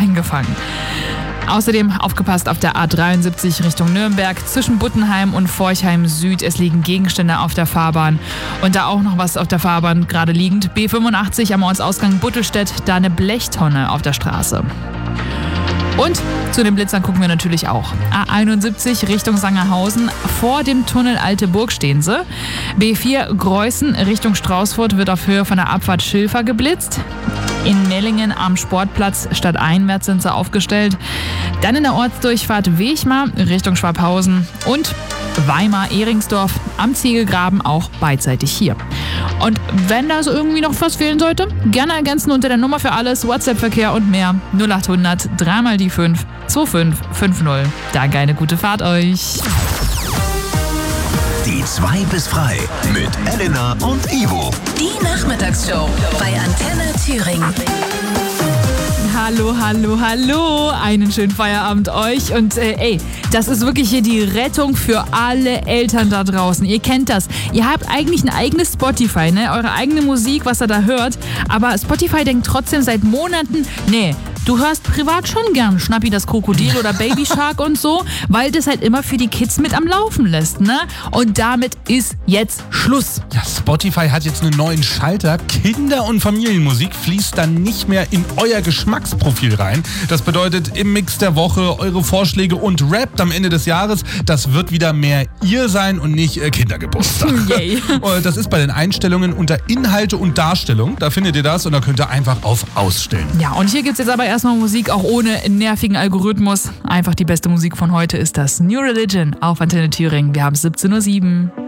eingefangen. Außerdem aufgepasst auf der A73 Richtung Nürnberg zwischen Buttenheim und Forchheim Süd. Es liegen Gegenstände auf der Fahrbahn. Und da auch noch was auf der Fahrbahn gerade liegend. B85 am Ortsausgang Buttelstedt, da eine Blechtonne auf der Straße. Und zu den Blitzern gucken wir natürlich auch. A71 Richtung Sangerhausen, vor dem Tunnel Alte Burg stehen sie. B4 Greußen Richtung Straußfurt wird auf Höhe von der Abfahrt Schilfer geblitzt. In Mellingen am Sportplatz stadteinwärts sind sie aufgestellt. Dann in der Ortsdurchfahrt Wechmar Richtung Schwabhausen und Weimar-Ehringsdorf am Ziegelgraben auch beidseitig hier. Und wenn da so irgendwie noch was fehlen sollte, gerne ergänzen unter der Nummer für alles, WhatsApp-Verkehr und mehr 0800 3 die 5 2550. Danke, eine gute Fahrt euch. Die 2 bis frei mit Elena und Ivo. Die Nachmittagsshow bei Antenne Thüringen. Hallo, hallo, hallo. Einen schönen Feierabend euch. Und das ist wirklich hier die Rettung für alle Eltern da draußen. Ihr kennt das. Ihr habt eigentlich ein eigenes Spotify, ne? Eure eigene Musik, was ihr da hört. Aber Spotify denkt trotzdem seit Monaten, nee, du hörst privat schon gern Schnappi das Krokodil oder Baby Shark und so, weil das halt immer für die Kids mit am Laufen lässt, ne? Und damit ist jetzt Schluss. Ja, Spotify hat jetzt einen neuen Schalter. Kinder- und Familienmusik fließt dann nicht mehr in euer Geschmacksprofil rein. Das bedeutet, im Mix der Woche eure Vorschläge und Rap am Ende des Jahres, das wird wieder mehr ihr sein und nicht Kindergeburtstag. Yay. Das ist bei den Einstellungen unter Inhalte und Darstellung. Da findet ihr das und da könnt ihr einfach auf Ausstellen. Ja, und hier gibt's jetzt aber erstmal Musik, auch ohne nervigen Algorithmus. Einfach die beste Musik von heute ist das New Religion auf Antenne Thüringen. Wir haben 17:07 Uhr.